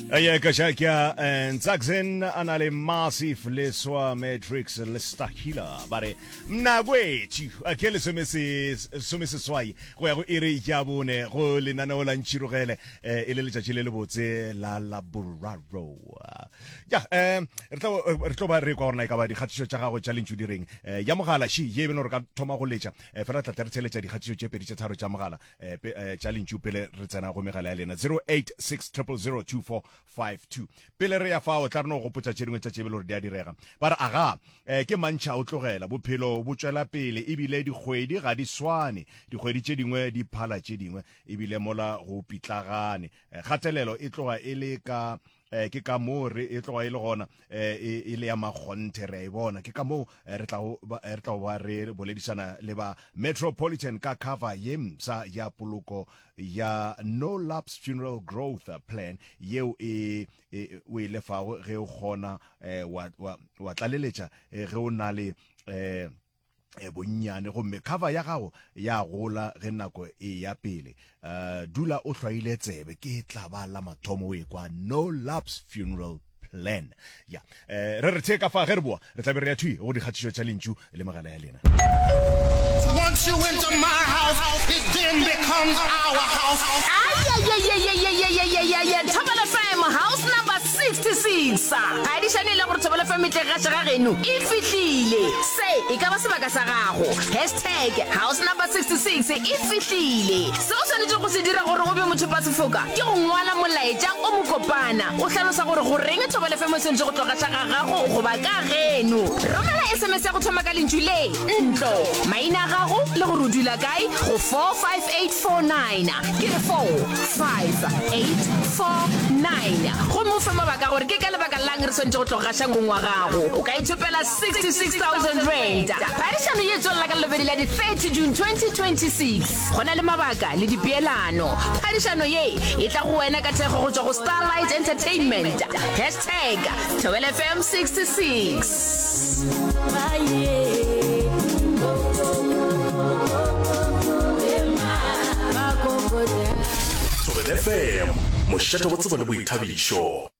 Aya kashakia Nzaxen anale massive leswa matrix lestahila bare mnagwechi akele somese swai go ya go ire jabone go lenaneo la ntshirogele ile le tšatši le le botse la laboraro ya re tlo ba re kwa rona ka ba dikgatišo tša gago tša lentšu direng ya mogala shi ye beno re ka thoma go letša fela tla re tsheletša dikgatišo tše pedi tše tharo tša mogala tša lentšu pele re tsena go megala ya lena 0860002452 pele re ya fa o tla rena go gopotsa tše dingwe tša tšebele gore di a direga ba re aga ke mantšha o tlogela bophelo bo tšwela pele ebile dikgwedi ga di swane dikgwedi tše dingwe di phala tše dingwe ebile mola go pitlagane kgatelelo e tloga e le ka ke ka mo re e tloga e le gona e le ya magonthe re a bona ke ka mo re tla ba re boledisana le ba Metropolitan ka cover yemsa ya poloko ya No Lapse Funeral Growth Plan yeo we le fago ge o gona wa tlaleletša ge o na le bonnyane gomme cover ya gago ya gola ge nako e ya pele dula o hlwaile tsebe ke tla ba la mathomo we kwa No Lapse Funeral Plan ya re tsheka fa gerboa re tla be re ya thui go dikgatišo tša lentšu le magala ya lena. Once you enter my house, it then becomes our house. Thobela FM house number 66 ga di shanela gore Thobela FM tle ga tšega geno e fihlile se e ka ba sebaka sa gago #house number 66 e fihlile se o swanetse go se dira gore o be motho pa sefoka ke go ngwala molaetša o mokopana o hlalosa gore go reng Thobela FM se ntse go tloga tšega gago go ba ka geno romela SMS ya go thoma ka lentšu le ntlo maina gago le gore o dula kae go 45849 ke 45849 go mo fa mabaka gore ke ka lebaka lang re swantse go tloga shangong wa gago o ka ithopela 66,000 rand parisano ye tswela ka lebedi la di 30 June 2026 gona le mabaka le dipeelano parisano ye e tla go wena ka thego go tswa go Starlight Entertainment #Thobela FM 66 Thobela FM mošate botse bone boithabišo.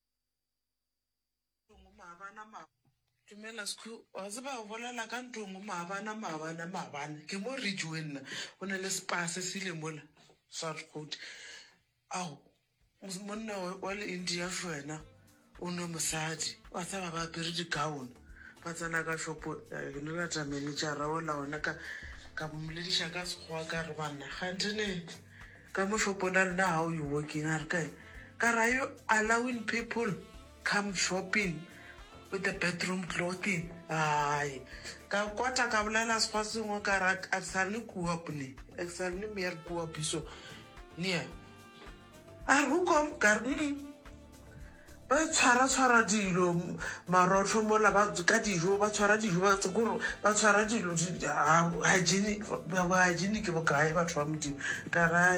Dumela sku wa tseba o bolela ka ntongo maabane ke mo re jwe nna o ne le spase sile mola South Coast au monna wa le India fena o no mosadi wa tsaba ba pere di gown ba tsana ka shopo ke no rata manager o la ona ka bomoledisha ka sekgwa ka re bana gantene ka mo shopo na nna how you working are kae ka ra you allowing people come shopping with the bedroom clothing ai ka kwata ka bolela spasi ngo ka ra aksalni kuapni aksalni mer kuapiso nia a rukom ka ba tshwara dilo marotho mola ba ka dijo ba tshwara dijo ba tsogoro ba tshwara dilo hygiene ke bokae ba tshwara modimo ka ra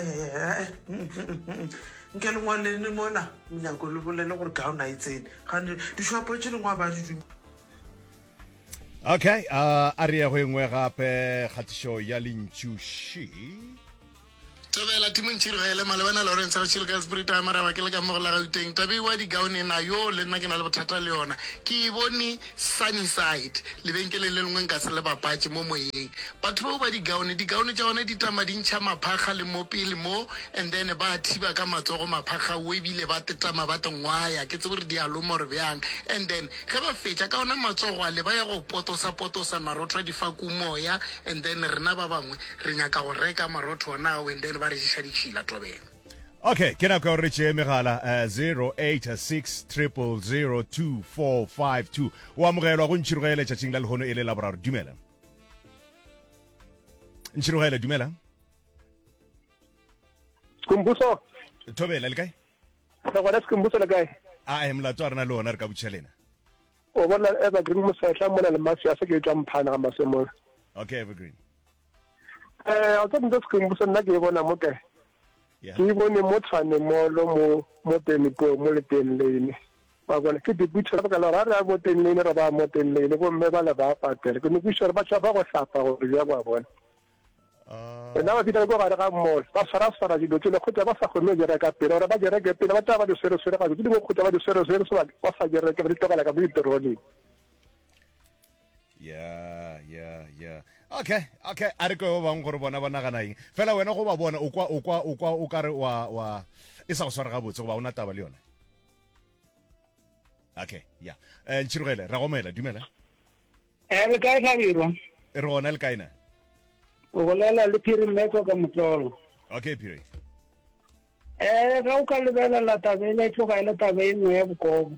nke le ngwale ne mona nyako le bolele gore ka ona itsene gane di shopo tse lengwa ba di Okay a re ya go engwe gape kgatišo ya lentšuši Thobela Timothy Rele malebana Lawrence a tshile ka spirit a mara ba ke le ka mogela ga uteng tabe wa di gown na yo le nna ke na le bothata le yona ke bone sunny side le benkele le lengwe ka se le bapatše mo moyeng batho ba di gown tša one di tama di ntšha maphaga le mo pele mo and then ba thiba ka matsogo maphaga o ebile ba tetama ba tengwaya ke tsebore di alomo re bjang and then ge ba fetša ka ona matsogo a le ba ya go potosa marotho di fa kumoya and then rena ba bangwe re nyaka go reka marotho ona and then ba re tšha ditšhila tobela. Okay ke nako re tšee megala 0860002452 o amogelwa go ntšhirogele tšatšing la lehono e le la boraro dumela ntšhirogele dumela Skumbuso Thobela le kae ga gona Skumbuso le kae a molato a rena le ona re ka botšhelena o bona evergreen mosahla mona le masi a se ke tswa mphana ga masemong okay evergreen a tsa ntse Skumbuso nna ke bona mo kae ke bone mo tshwane mo teng po mo le teng lane ba bona ke diputso ba ka la ra mo teng lane ra ba mo teng lane go mme ba le ba patela ke no bušwa ba tšwa ba go hlapa go ya ba bona nna ba fitla ko gare ga mall ba swara dilo tse le kgotsa ba sa kgone go reka pele ore ba jereke pele ba tla ba di swere ga di mo kgotsa ba di swere so ba sa jereke ba di tlogela ka boiteroleng. Yeah. Okay a re ko bang gore bona bona gana eng fela wena go ba bona o kwa o ka re wa e sa go swara ga botse go ba una taba le yona. Okay yeah Ntshirogele ra gomela dumela le kae Tlhabirwa re gona le kaina o golela le Phiri Mmeko ka Motlolo. Okay Phiri ga o ka lebelela tabele e tloga ile tabe e nngwe ya bokobo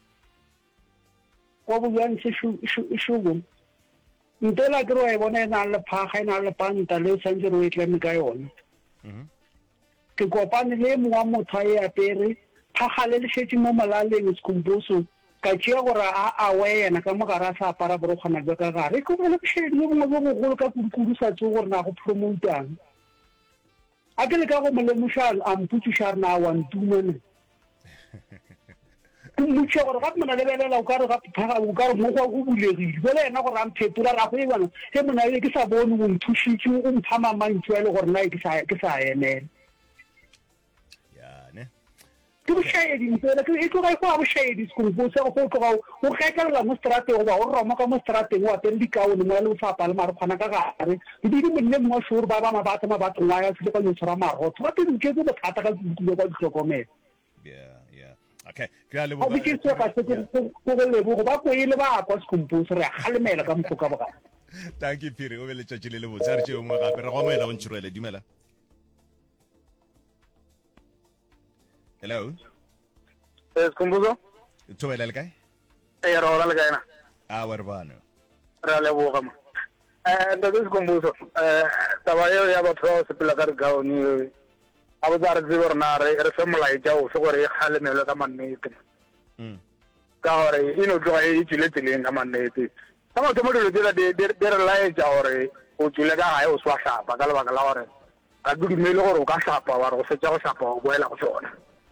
go bjang se shugo ntela ke re bona ena le phaga ena le panta le sentse re itleme ka yona ke kopane le mo motho ya apere phaga le shetse mo malaleng sekumbuso ka tšea gore a wena ka mo gara sa apara bro khona ba ka gare ke bona ke shedi le mo go ka kudu sa tso gore na go promoteang a ke le ka go molemusha a mputshara na wa ntumene mutse gore ga mona lebelela o ka re ga phaga o ka re mo go bulegile bele ena gore a mphetola ra go e bona ke mona ke sa bone go nthushitse o mphama mantse le gore na ke sa emela ke bošaedi ntse ke e tloga go a bošaedi sekolobose go tloga o kgekelela mo strateng goba o roma ka mo strateng o apere dikaone mo le o fapa le mare kgona ka gare ebile monne mongwe sore ba mabatho wa ya sele ka nyotshwara marotho ba tenketse bothata ka dikulo ka ditlhokomela okay ke a le go go lebo ba ko ile ba kwa sekompose re a galemela ka motho ka boga. Thank you Phiri o be le tšatši le botse re tšeo mo gape re gomela go Ntshirogele dumela. Hello. Sekumbuso Thobela le kae e ro la le kaena a werbano ra le boga ma ndo sekumbuso taba yo ya batho se pela ka gaoni a bo tsare tse gore na re fe molai ja o se gore e kgalemelo ka mannete ka gore ino tloga e tsile tseleng ka mannete ka motho mo dilo tsela de re laetša gore o tsile ka gae o swa hlapa ka lebaka la gore ka dumele gore o ka hlapa wa re go fetša go hlapa o boela go tsona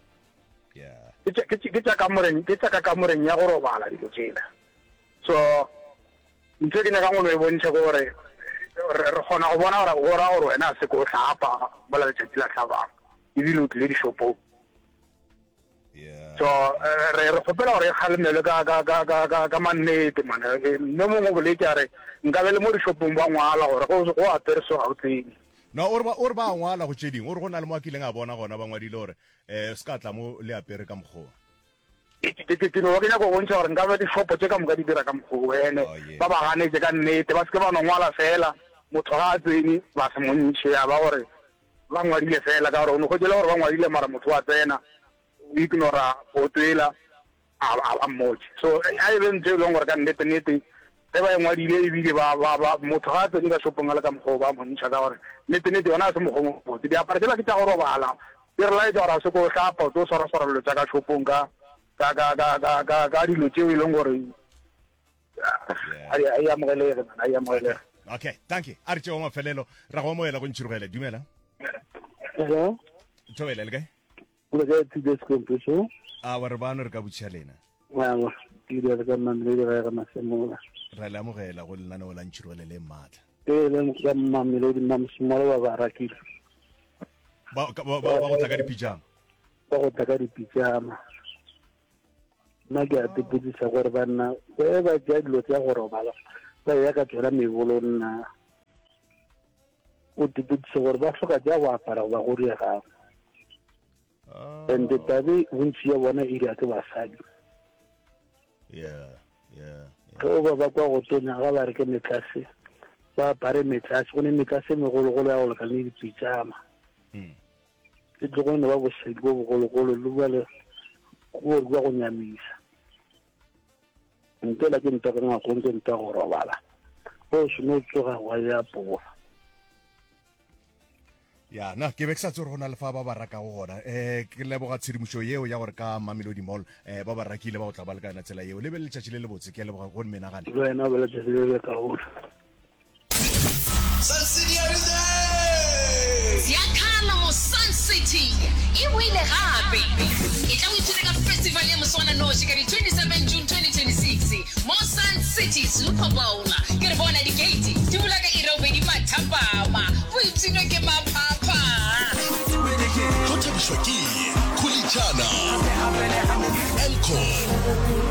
ke tša ka kamoreng ya go robala dilo tsela so ntse ke nyaka ngwe e bontšhe gore re kgona go bona gore wena a se ko hlapa bola letšatši la hlabang ebile o tlile dishopong so re kgopela gore e kgalemele ka mannete mana nne mongwe bole ke a re nka be le mo dishopong ba ngwala gore go apere so ga o tsene no o re ba ngwala go tšeding o re go na le mo a kileng a bona gona ba ngwadile gore se ka tla mo le apere ka mokgowa ke no ke nyaka go bontšha gore nka be dishopo tse ka moka di dira ka mokgowa ene ba ba ganetse ka nnete ba seke ba no ngwala fela motho ga a tsene ba se montšhe ya ba gore ba ngwadile fela ka gore o ne go jela gore ba ngwadile mara motho wa tsena o ignora o twela a mmotse so a e bentse e leng gore ka nnete ge ba e ngwadile ebile motho ga a tsene ka shopong a le ka mokgowa ba montšha ka gore nnete yona a se mokgwa motse diapare tsela ke tša go robala di re laetša gore a se ko hlapa o tlo swara dilo tša ka shopong ka dilo tseo e leng gore a e amogelege. Okay thank you a re tšeo mafelelo ra go amoela go Ntshirogele dumela. Hello Thobela le kae o ga tide sekompuso a wa re bano re ka botšha lena wa ke di re ka mamele re ga masemola ra le amogela go lenaneo la Ntshirogele le maatla le mo ka mamele di mamsemola ba rakile ba go tla ka dipijama ba go tla ka dipijama nna ke a teputsisa gore banna ba ja dilo tsa go robala ba ya ka tsela mebolo nna o teputsisa gore ba hloka ja go apara ba go riega and tabe bontsi ya bona e dira ke basadi ba kwa go tonya ga ba re ke metlase ba apare metlase go ne metlase megologolo ya go lekane dipijama ke tlogone ba bosadi bo bogologolo le ba le go go nyamisa ntela ke ntwa ka ngako ke ntwa go robala go seno tsoga wa ya pola ya na ke be ke sa tsore go na le fa ba ba raka go gona ke leboga tshedimošo yeo ya gore ka Mamelodi Mall ba ba rakile ba go tla ba le kana tsela yeo le be le letšatši le le botse ke a leboga go menagane wena ba letšatši le le ka go Siakhala mo Sun City e wile gape e tla o itsene ka festival ya Moswana Noshi ka di 27 June 2026 mo Sun City Super Bowl ke re bona di gate di bula ka 2 mathapama Mpumalanga. Encore.